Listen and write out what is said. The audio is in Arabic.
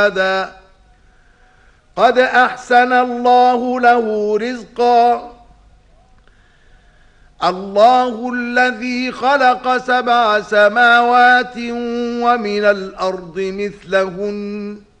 قد أحسن الله له رزقا. الله الذي خلق 7 سماوات ومن الأرض مثلهن